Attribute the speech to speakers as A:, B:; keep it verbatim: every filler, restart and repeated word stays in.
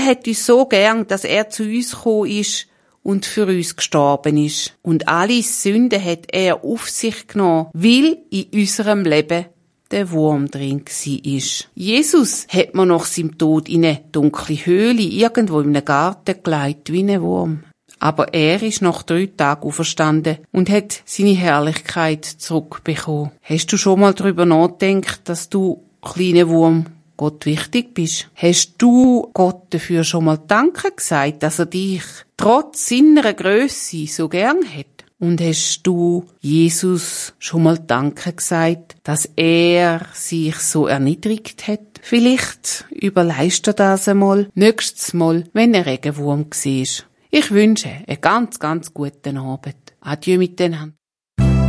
A: Er hat uns so gern, dass er zu uns gekommen ist und für uns gestorben ist. Und alle Sünden hat er auf sich genommen, weil in unserem Leben der Wurm drin war. Jesus hat man nach seinem Tod in eine dunkle Höhle irgendwo in einem Garten gelegt, wie ein Wurm. Aber er ist nach drei Tagen auferstanden und hat seine Herrlichkeit zurückbekommen. Hast du schon mal darüber nachgedacht, dass du, kleiner Wurm, Gott wichtig bist? Hast du Gott dafür schon mal Danke gesagt, dass er dich trotz seiner Grösse so gern hat? Und hast du Jesus schon mal Danke gesagt, dass er sich so erniedrigt hat? Vielleicht überleist er das einmal nächstes Mal, wenn er Regenwurm war. Ich wünsche einen ganz, ganz guten Abend. Adieu miteinander.